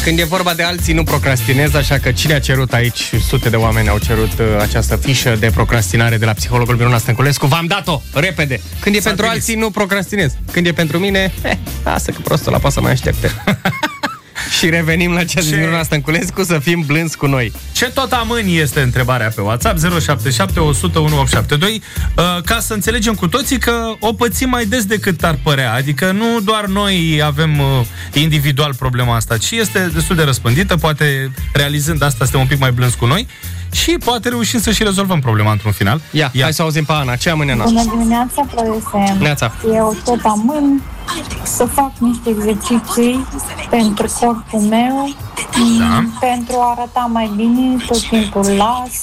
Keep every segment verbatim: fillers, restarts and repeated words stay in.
Când e vorba de alții, nu procrastinez, așa că cine a cerut aici, sute de oameni au cerut uh, această fișă de procrastinare de la psihologul Miruna Stănculescu, v-am dat-o, repede. Când e S-a pentru trimis. Alții, nu procrastinez. Când e pentru mine, eh, lasă că prostul la poate să mai aștepte. Și revenim la ce a zis Miruna Stănculescu, să fim blânzi cu noi. Ce tot amâni este întrebarea pe WhatsApp zero șapte șapte, o sută unu, opt șapte doi, uh, ca să înțelegem cu toții că o pățim mai des decât ar părea. Adică nu doar noi avem uh, individual problema asta, ci este destul de răspândită. Poate realizând asta suntem un pic mai blânzi cu noi și poate reușim să și rezolvăm problema într-un final. Ia, Ia. hai să auzim pe Ana. Ce amâne noastră? Bună dimineața, Florese. Neața. Eu tot amân să fac niște exerciții pentru corpul meu, da. pentru a arăta mai bine, tot timpul las.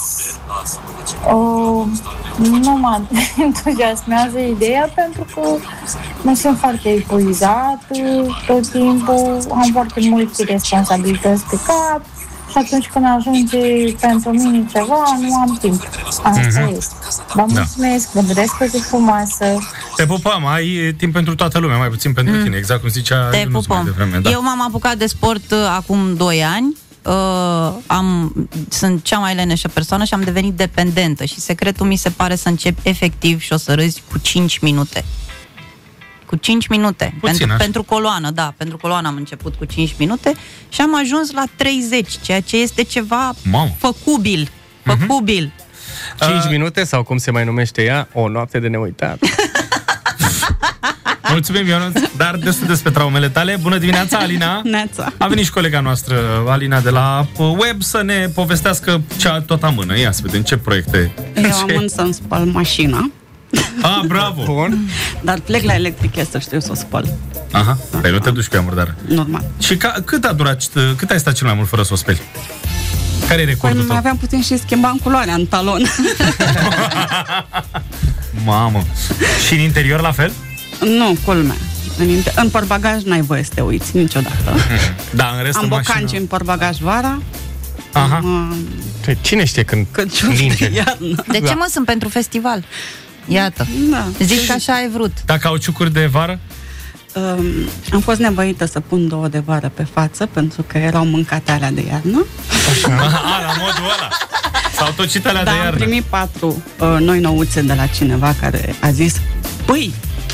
Uh, nu mă entuziasmează ideea pentru că mă sunt foarte epuizat tot timpul, am foarte multe responsabilități pe cap. Și atunci când ajunge pentru mine ceva, nu am timp. Asta mm-hmm. este. Vă mulțumesc, da. Vă doresc o zi frumoasă. Te pupăm, ai timp pentru toată lumea, mai puțin pentru mm. tine, exact cum zicea. Te pupăm. Devreme, da. Eu m-am apucat de sport uh, acum doi ani. Uh, am, sunt cea mai leneșă persoană și am devenit dependentă. Și secretul mi se pare să încep efectiv și o să râzi cu cinci minute. Cu cinci minute. Puțin, pentru, pentru coloană, da. Pentru coloană am început cu cinci minute și am ajuns la treizeci, ceea ce este ceva Mamă. făcubil. Făcubil. Mm-hmm. cinci uh... minute, sau cum se mai numește ea, o noapte de neuitat. Mulțumim, Ionuț, dar destul despre traumele tale. Bună dimineața, Alina. Neața. A venit și colega noastră, Alina, de la web, să ne povestească ce tot amână. Ia să vedem ce proiecte. Eu amân să-mi spăl mașina. Ah, bravo! Bun. Dar plec la electric, să știu să o spăl. Aha, păi nu te duci cu ea murdară. Normal. Și ca, cât a durat, cât ai stat cel mai mult fără să o speli? Care e recordul păi, tău? aveam puțin și schimbam culoarea în talon. Mamă! Și în interior la fel? Nu, culmea. În, inter- în portbagaj n-ai voie să te uiți niciodată. Da, în rest am bocanci mașină... în portbagaj vara. Aha. Am, uh... Cine știe când linge? De ce da. mă sunt pentru festival? Iată. Da. Zici că așa ai vrut. Da, cauciucuri de vară? Um, am fost nevoită să pun două de vară pe față pentru că erau mâncate alea de iarnă. Așa. A, la modul ăla. S-au tocit alea da, de iarnă. Am primit patru uh, noi nouțe de la cineva care a zis: păi,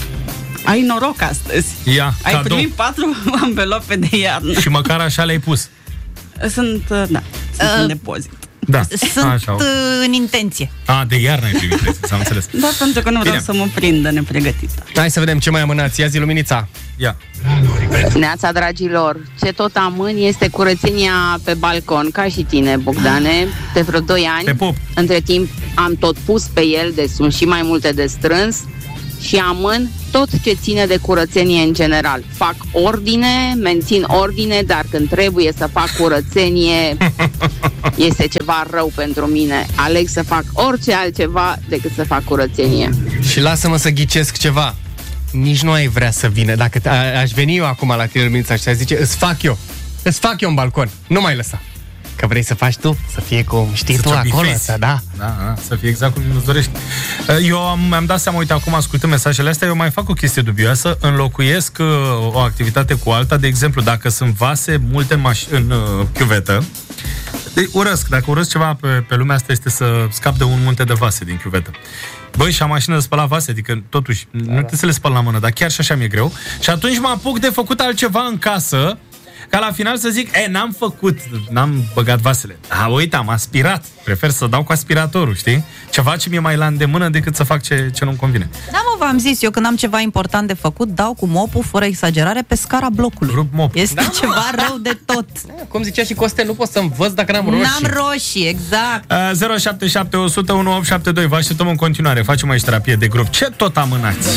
ai noroc astăzi. Ia, ai cadou. primit patru envelope de iarnă. Și măcar așa le-ai pus. Sunt, uh, da, sunt uh, în depozit. Da. Sunt așa. în intenție. A, de iarnă ai primit, s-am înțeles. Da, pentru că nu vreau Bine. să mă prindă nepregătită. Hai să vedem ce mai amânați. Ia zi, Luminița. Ia. Neața, dragilor, ce tot amân este curățenia pe balcon, ca și tine, Bogdane, de vreo doi ani. Te pup. Între timp am tot pus pe el, deci sunt și mai multe de strâns și amân tot ce ține de curățenie în general. Fac ordine, mențin ordine, dar când trebuie să fac curățenie este ceva rău pentru mine. Aleg să fac orice altceva decât să fac curățenie. Și lasă-mă să ghicesc ceva. Nici nu ai vrea să vină. Dacă a, aș veni eu acum la tine, Lumința, și aș zice, îți fac eu. Îți fac eu un balcon. Nu mai lăsa. Că vrei să faci tu, să fie cum știi să tu acolo, să, da. Da, da, să fie exact cum îți dorești. Eu am, mi-am dat seama, uite, acum ascultând mesajele astea, eu mai fac o chestie dubioasă, înlocuiesc uh, o activitate cu alta. De exemplu, dacă sunt vase multe în, maș- în uh, chiuvetă, de, urăsc, dacă urăsc ceva pe, pe lumea asta este să scap de un munte de vase din chiuvetă. Băi, și am mașină de spălat vase, adică totuși da, nu da. trebuie să le spăl la mână, dar chiar și așa mi-e greu. Și atunci mă apuc de făcut altceva în casă, ca la final să zic, e, n-am făcut, n-am băgat vasele. A, uite, am aspirat. Prefer să dau cu aspiratorul, știi? Ceva ce mi-e mai la îndemână decât să fac ce, ce nu-mi convine. Da, mă, v-am zis, eu când am ceva important de făcut, dau cu mopul, fără exagerare, pe scara blocului. Rup mop. Este da, ceva rău de tot. Da, cum zicea și Costel, nu pot să învăț dacă n-am roșii. N-am roșii, exact. Uh, zero șapte șapte, o sută unu, opt șapte doi. Vă așteptăm în continuare. Facem aici terapie de grup. Ce tot amânați?